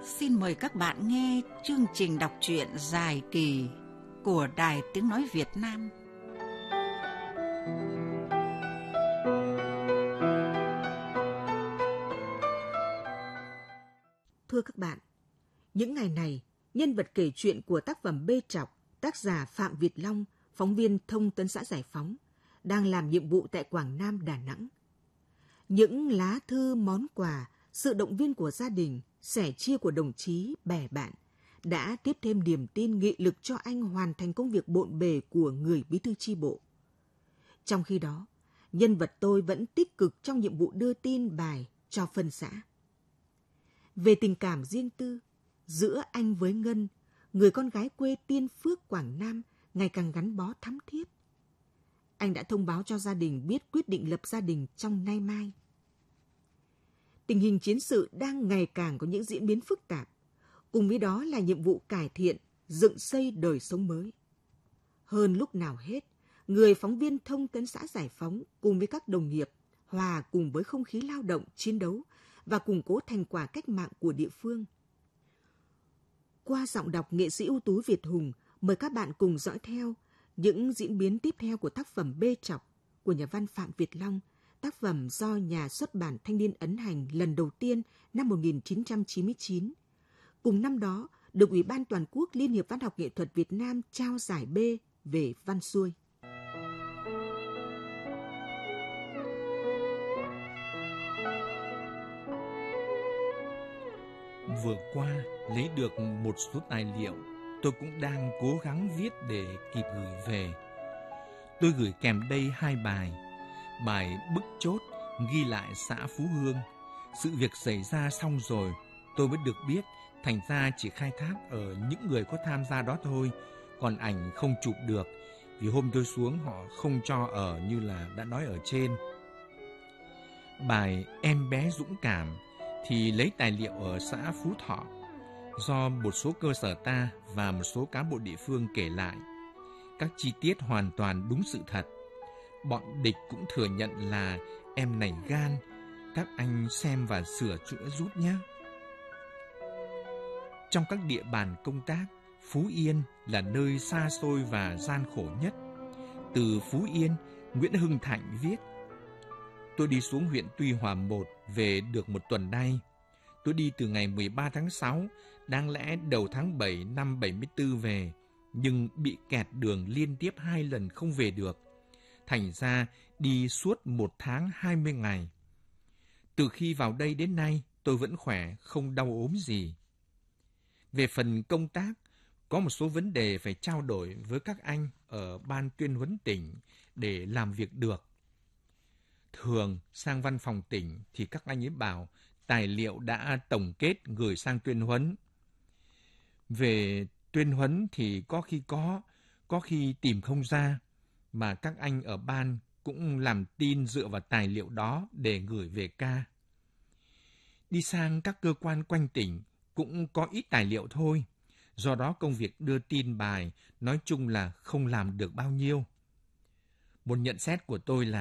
Xin mời các bạn nghe chương trình đọc truyện dài kỳ của Đài Tiếng Nói Việt Nam. Thưa các bạn, những ngày này, nhân vật kể chuyện của tác phẩm Bê Trọc, tác giả Phạm Việt Long, phóng viên Thông tấn xã Giải Phóng, đang làm nhiệm vụ tại Quảng Nam, Đà Nẵng. Những lá thư, món quà, sự động viên của gia đình, sẻ chia của đồng chí, bè bạn đã tiếp thêm niềm tin, nghị lực cho anh hoàn thành công việc bộn bề của người bí thư chi bộ. Trong khi đó, nhân vật tôi vẫn tích cực trong nhiệm vụ đưa tin bài cho phân xã. Về tình cảm riêng tư, giữa anh với Ngân, người con gái quê Tiên Phước, Quảng Nam, ngày càng gắn bó thắm thiết. Anh đã thông báo cho gia đình biết quyết định lập gia đình trong nay mai. Tình hình chiến sự đang ngày càng có những diễn biến phức tạp, cùng với đó là nhiệm vụ cải thiện, dựng xây đời sống mới. Hơn lúc nào hết, người phóng viên Thông tấn xã Giải Phóng cùng với các đồng nghiệp hòa cùng với không khí lao động, chiến đấu và củng cố thành quả cách mạng của địa phương. Qua giọng đọc nghệ sĩ ưu tú Việt Hùng, mời các bạn cùng dõi theo những diễn biến tiếp theo của tác phẩm Bê Trọc của nhà văn Phạm Việt Long, tác phẩm do nhà xuất bản Thanh niên ấn hành lần đầu tiên năm 1999. Cùng năm đó, được Ủy ban Toàn quốc Liên hiệp Văn học Nghệ thuật Việt Nam trao giải B về văn xuôi. Vừa qua, lấy được một số tài liệu, tôi cũng đang cố gắng viết để kịp gửi về. Tôi gửi kèm đây 2 bài. Bài Bức Chốt ghi lại xã Phú Hương. Sự việc xảy ra xong rồi, tôi mới được biết, thành ra chỉ khai thác ở những người có tham gia đó thôi, còn ảnh không chụp được, vì hôm tôi xuống họ không cho ở như là đã nói ở trên. Bài Em bé dũng cảm thì lấy tài liệu ở xã Phú Thọ, do một số cơ sở ta và một số cán bộ địa phương kể lại. Các chi tiết hoàn toàn đúng sự thật. Bọn địch cũng thừa nhận là em này gan. Các anh xem và sửa chữa giúp nhé. Trong các địa bàn công tác, Phú Yên là nơi xa xôi và gian khổ nhất. Từ Phú Yên, Nguyễn Hưng Thạnh viết: Tôi đi xuống huyện Tuy Hòa 1 về được 1 tuần nay. Tôi đi từ ngày 13 tháng 6, đáng lẽ đầu tháng 7 năm 74 về, nhưng bị kẹt đường liên tiếp 2 lần không về được. Thành ra đi suốt 1 tháng 20 ngày. Từ khi vào đây đến nay, tôi vẫn khỏe, không đau ốm gì. Về phần công tác, có một số vấn đề phải trao đổi với các anh ở Ban Tuyên huấn tỉnh để làm việc được. Thường sang văn phòng tỉnh thì các anh ấy bảo tài liệu đã tổng kết gửi sang tuyên huấn. Về tuyên huấn thì có khi tìm không ra, mà các anh ở ban cũng làm tin dựa vào tài liệu đó để gửi về ca. Đi sang các cơ quan quanh tỉnh cũng có ít tài liệu thôi, do đó công việc đưa tin bài nói chung là không làm được bao nhiêu. Một nhận xét của tôi là